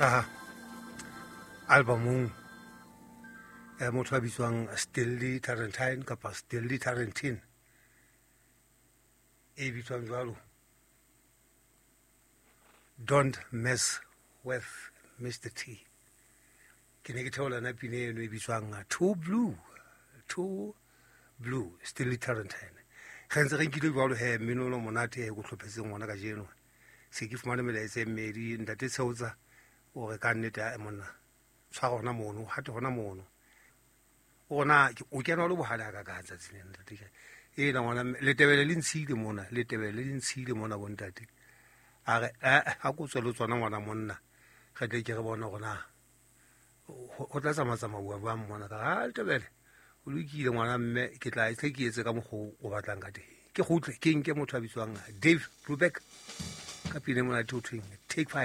ka albumong motho a bitswang Stanley Tarantine kapa Stanley Tarantine e bitswang jwalo Don't Mess with Mr. T. Ke ne ke theola na pine eno e bitswang Too Blue Stanley Tarantine ge ntse ge nkile jwalo he mmino lo monate go tlhophetseng ngwana ka jeno se ke fumane melaetse mmedi ntate Tsheotsa o re ka nnete a monna tshwara gona mono hate gona mono ona o kena le bohala ka ka tsatsing ntate e na ngwana letebele le ntshile mona bontate a re a go tswelo tsona ngwana monna ge te ke re bona gona go tla tsamaya bua mona ka ha letebele o lokile ngwana mme ke tla ke etse ka mogo o batlang ka teng ke gotle ke nke motho a bitswang Dave Brubeck ka pine mona Take 5